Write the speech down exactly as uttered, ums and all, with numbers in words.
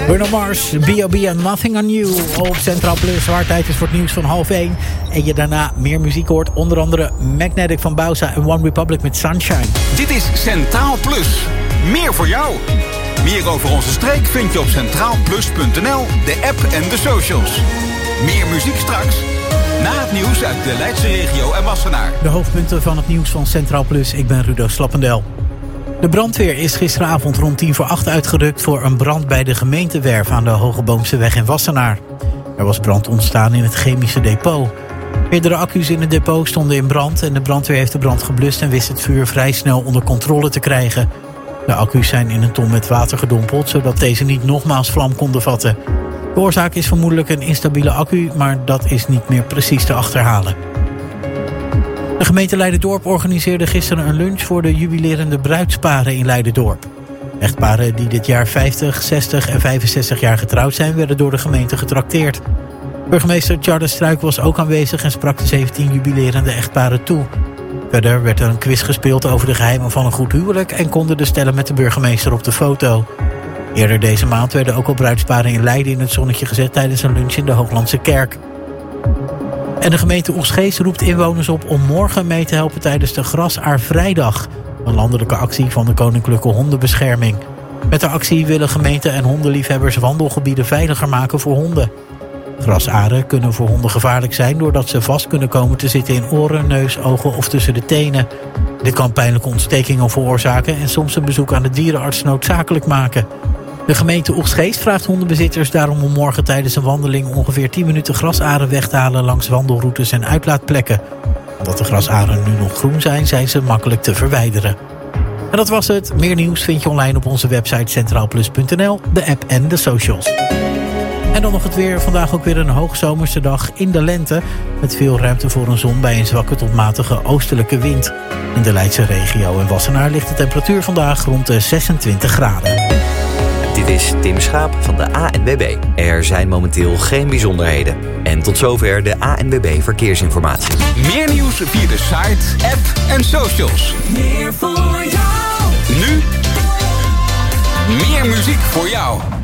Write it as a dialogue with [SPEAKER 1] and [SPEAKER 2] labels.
[SPEAKER 1] Bruno Mars, B O B en Nothing on You op Centraal Plus, waar tijd is voor het nieuws van half één. En je daarna meer muziek hoort, onder andere Magnetic van Bausa en One Republic met Sunshine.
[SPEAKER 2] Dit is Centraal Plus. Meer voor jou. Meer over onze streek vind je op centraal plus punt n l, de app en de socials. Meer muziek straks, na het nieuws uit de Leidse regio en Wassenaar.
[SPEAKER 1] De hoofdpunten van het nieuws van Centraal Plus, ik ben Rudo Slappendel. De brandweer is gisteravond rond tien voor acht uitgerukt voor een brand bij de gemeentewerf aan de Hogeboomseweg in Wassenaar. Er was brand ontstaan in het chemische depot. Meerdere accu's in het depot stonden in brand en de brandweer heeft de brand geblust en wist het vuur vrij snel onder controle te krijgen. De accu's zijn in een ton met water gedompeld, zodat deze niet nogmaals vlam konden vatten. De oorzaak is vermoedelijk een instabiele accu, maar dat is niet meer precies te achterhalen. De gemeente Leiderdorp organiseerde gisteren een lunch voor de jubilerende bruidsparen in Leiderdorp. Echtparen die dit jaar vijftig, zestig en vijfenzestig jaar getrouwd zijn, werden door de gemeente getrakteerd. Burgemeester Charles Struik was ook aanwezig en sprak de zeventien jubilerende echtparen toe. Verder werd er een quiz gespeeld over de geheimen van een goed huwelijk en konden de stellen met de burgemeester op de foto. Eerder deze maand werden ook al bruidsparen in Leiden in het zonnetje gezet tijdens een lunch in de Hooglandse Kerk. En de gemeente Oegstgeest roept inwoners op om morgen mee te helpen tijdens de Grasaar-vrijdag, een landelijke actie van de Koninklijke Hondenbescherming. Met de actie willen gemeenten en hondenliefhebbers wandelgebieden veiliger maken voor honden. Grasaren kunnen voor honden gevaarlijk zijn doordat ze vast kunnen komen te zitten in oren, neus, ogen of tussen de tenen. Dit kan pijnlijke ontstekingen veroorzaken en soms een bezoek aan de dierenarts noodzakelijk maken. De gemeente Oegstgeest vraagt hondenbezitters daarom om morgen tijdens een wandeling ongeveer tien minuten grasaren weg te halen langs wandelroutes en uitlaatplekken. Omdat de grasaren nu nog groen zijn, zijn ze makkelijk te verwijderen. En dat was het. Meer nieuws vind je online op onze website centraal plus punt n l, de app en de socials. En dan nog het weer. Vandaag ook weer een hoogzomerse dag in de lente, met veel ruimte voor een zon bij een zwakke tot matige oostelijke wind. In de Leidse regio en Wassenaar ligt de temperatuur vandaag rond de zesentwintig graden.
[SPEAKER 3] Dit is Tim Schaap van de A N W B. Er zijn momenteel geen bijzonderheden. En tot zover de A N W B Verkeersinformatie.
[SPEAKER 2] Meer nieuws via de site, app en socials.
[SPEAKER 4] Meer voor jou.
[SPEAKER 2] Nu meer muziek voor jou.